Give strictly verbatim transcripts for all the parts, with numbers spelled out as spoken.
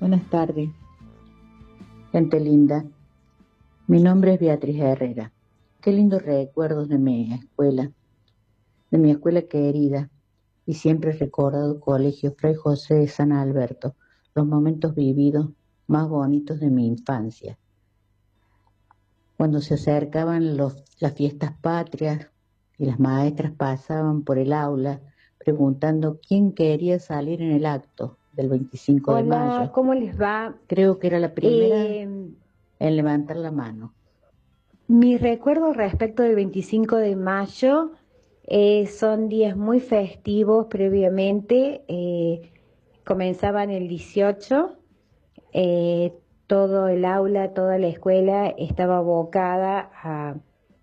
Buenas tardes, gente linda. Mi nombre es Beatriz Herrera. Qué lindos recuerdos de mi escuela, de mi escuela querida, y siempre he recordado Colegio Fray José de San Alberto, los momentos vividos más bonitos de mi infancia. Cuando se acercaban los, las fiestas patrias y las maestras pasaban por el aula preguntando quién quería salir en el acto del veinticinco de mayo. Hola, ¿cómo les va? Creo que era la primera Eh, en levantar la mano. mis recuerdos respecto del veinticinco de mayo eh, son días muy festivos previamente. Eh, comenzaban el dieciocho, eh, todo el aula, toda la escuela estaba abocada a,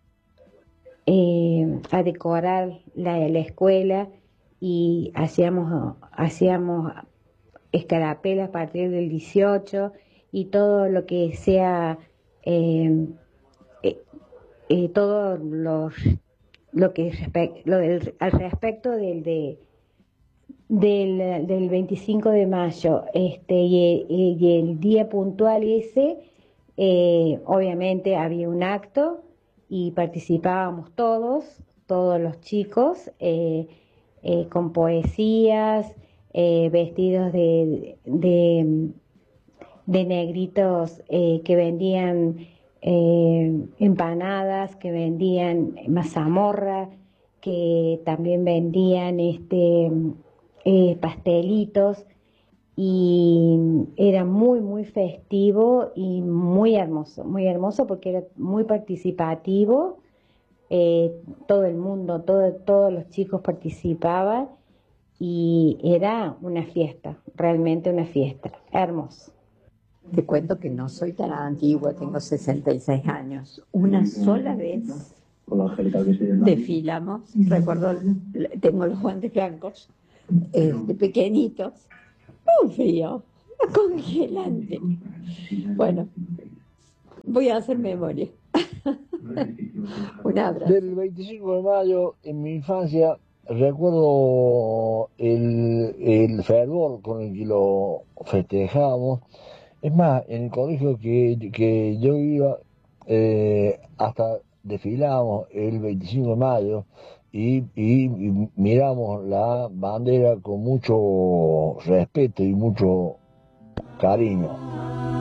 eh, a decorar la, la escuela y hacíamos, hacíamos escarapelas a partir del dieciocho y todo lo que sea, eh, eh, eh, todo los, lo que respe lo del, al respecto del, de, del, del veinticinco de mayo, este, y, y, y el día puntual ese, eh, obviamente había un acto y participábamos todos, todos los chicos, eh, eh, con poesías, eh, vestidos de, de, de negritos eh, que vendían eh, empanadas, que vendían mazamorra, que también vendían este eh, pastelitos, y era muy muy festivo y muy hermoso, muy hermoso porque era muy participativo. Eh, todo el mundo, todo, todos los chicos participaban y era una fiesta, realmente una fiesta, hermoso. Te cuento que no soy tan antigua, tengo sesenta y seis años. Una sola vez desfilamos, recuerdo, tengo los guantes blancos, este, pequeñitos, muy frío, congelante. Bueno, voy a hacer memoria. Un abrazo. Del veinticinco de mayo, en mi infancia, recuerdo el, el fervor con el que lo festejábamos. Es más, en el colegio que, que yo iba, eh, hasta desfilábamos el veinticinco de mayo y, y, y miramos la bandera con mucho respeto y mucho cariño.